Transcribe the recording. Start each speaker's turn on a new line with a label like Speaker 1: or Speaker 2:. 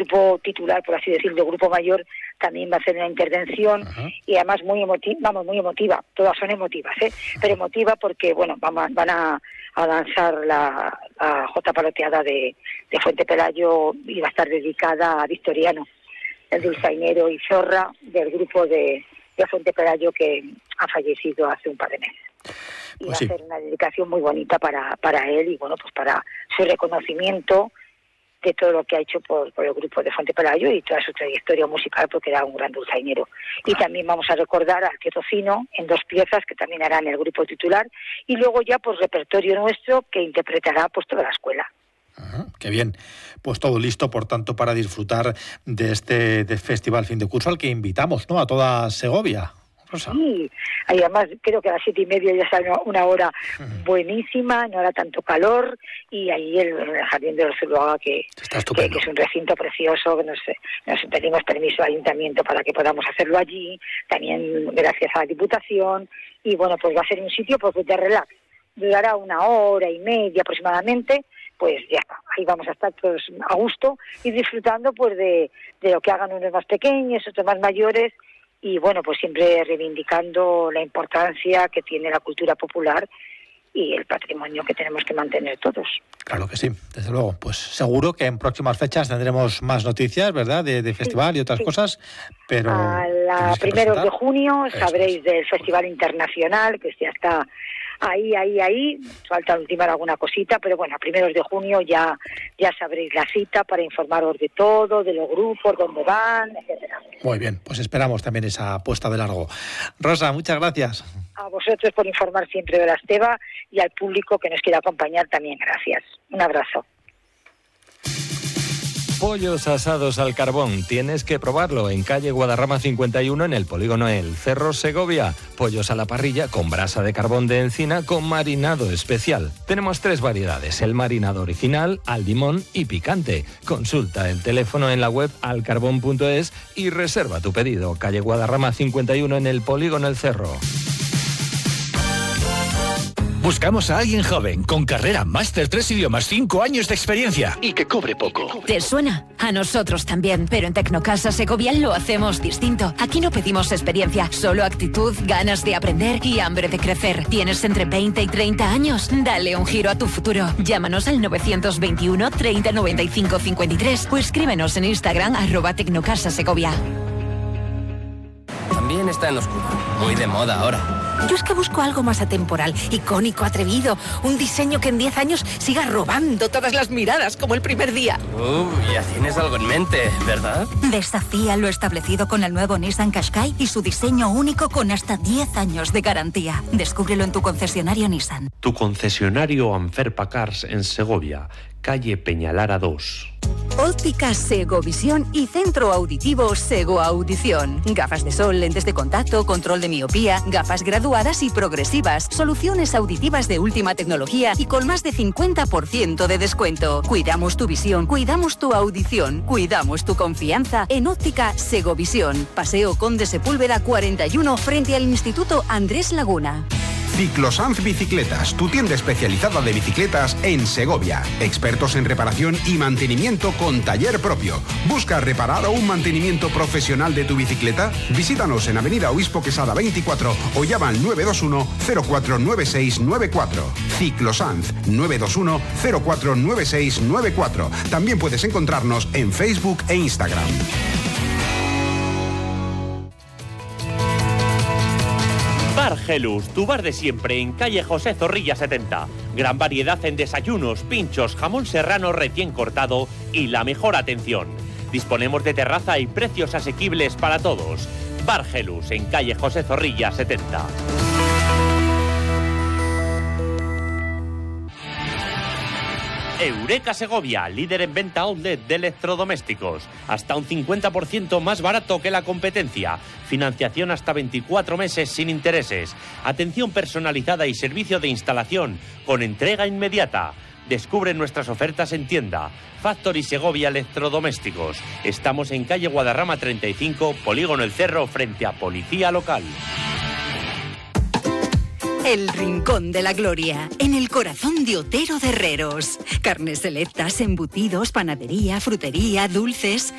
Speaker 1: grupo titular, por así decirlo, grupo mayor, también va a hacer una intervención. Y además muy emotiva, todas son emotivas, pero emotiva porque, bueno, van a lanzar la Jota Paloteada de Fuente Pelayo y va a estar dedicada a Victoriano, el dulzainero y zorra del grupo de Fuente Pelayo que ha fallecido hace un par de meses. Y
Speaker 2: pues
Speaker 1: va
Speaker 2: sí.
Speaker 1: a ser una dedicación muy bonita para él y, bueno, pues para su reconocimiento de todo lo que ha hecho por el grupo de Fuente Pelayo y toda su trayectoria musical, porque era un gran dulzainero. Y también vamos a recordar al tío Tocino en 2 piezas que también harán el grupo titular, y luego ya pues repertorio nuestro que interpretará pues toda la escuela.
Speaker 2: Qué bien, pues todo listo, por tanto, para disfrutar de este festival fin de curso al que invitamos, ¿no?, a toda Segovia. Rosa.
Speaker 1: Sí, además creo que a las 7:30 ya está una hora buenísima, no hará tanto calor, y ahí el Jardín de los Zuluaga, que es un recinto precioso, que nos pedimos permiso al Ayuntamiento para que podamos hacerlo allí, también gracias a la Diputación, y bueno, pues va a ser un sitio pues de relax, durará 1 hora y media aproximadamente, pues ya está, ahí vamos a estar todos a gusto y disfrutando pues de lo que hagan unos más pequeños, otros más mayores, y bueno, pues siempre reivindicando la importancia que tiene la cultura popular y el patrimonio que tenemos que mantener todos.
Speaker 2: Claro que sí, desde luego. Pues seguro que en próximas fechas tendremos más noticias, ¿verdad?, de festival y otras cosas, pero...
Speaker 1: A primeros de junio sabréis del Festival Internacional, que ya está ahí, falta ultimar alguna cosita, pero bueno, a primeros de junio ya sabréis la cita para informaros de todo, de los grupos, dónde van, etcétera.
Speaker 2: Muy bien, pues esperamos también esa puesta de largo. Rosa, muchas gracias.
Speaker 1: A vosotros por informar siempre de la Esteba y al público que nos quiera acompañar también, gracias. Un abrazo.
Speaker 3: Pollos asados al carbón, tienes que probarlo en calle Guadarrama 51 en el polígono El Cerro, Segovia. Pollos a la parrilla con brasa de carbón de encina con marinado especial. Tenemos 3 variedades, el marinado original, al limón y picante. Consulta el teléfono en la web alcarbón.es y reserva tu pedido. Calle Guadarrama 51 en el polígono El Cerro.
Speaker 4: Buscamos a alguien joven, con carrera, máster, 3 idiomas, 5 años de experiencia y que cobre poco.
Speaker 5: ¿Te suena? A nosotros también, pero en Tecnocasa Segovia lo hacemos distinto. Aquí no pedimos experiencia, solo actitud, ganas de aprender y hambre de crecer. ¿Tienes entre 20 y 30 años? Dale un giro a tu futuro. Llámanos al 921 30 95 53 o escríbenos en Instagram @Tecnocasa Segovia.
Speaker 6: También está en oscuro, muy de moda ahora.
Speaker 7: Yo es que busco algo más atemporal, icónico, atrevido, un diseño que en 10 años siga robando todas las miradas como el primer día.
Speaker 6: Ya tienes algo en mente, ¿verdad?
Speaker 8: Desafía lo establecido con el nuevo Nissan Qashqai y su diseño único con hasta 10 años de garantía. Descúbrelo en tu concesionario Nissan.
Speaker 9: Tu concesionario Anferpa Cars en Segovia, calle Peñalara 2.
Speaker 10: Óptica Segovisión y Centro Auditivo Sego Audición. Gafas de sol, lentes de contacto, control de miopía, gafas graduadas y progresivas, soluciones auditivas de última tecnología y con más de 50% de descuento. Cuidamos tu visión, cuidamos tu audición, cuidamos tu confianza en Óptica Segovisión. Paseo Conde Sepúlveda 41 frente al Instituto Andrés Laguna.
Speaker 11: Ciclosanz Bicicletas, tu tienda especializada de bicicletas en Segovia. Expertos en reparación y mantenimiento con taller propio. ¿Buscas reparar o un mantenimiento profesional de tu bicicleta? Visítanos en Avenida Obispo Quesada 24 o llama al 921 049694. Ciclosanz 921 049694. También puedes encontrarnos en Facebook e Instagram.
Speaker 12: Bar Gelus, tu bar de siempre en calle José Zorrilla 70. Gran variedad en desayunos, pinchos, jamón serrano recién cortado y la mejor atención. Disponemos de terraza y precios asequibles para todos. Bar Gelus en calle José Zorrilla 70. Eureka Segovia, líder en venta outlet de electrodomésticos. Hasta un 50% más barato que la competencia. Financiación hasta 24 meses sin intereses. Atención personalizada y servicio de instalación con entrega inmediata. Descubre nuestras ofertas en tienda. Factory Segovia Electrodomésticos. Estamos en calle Guadarrama 35, Polígono El Cerro, frente a Policía Local.
Speaker 10: El Rincón de la Gloria, en el corazón de Otero de Herreros. Carnes selectas, embutidos, panadería, frutería, dulces.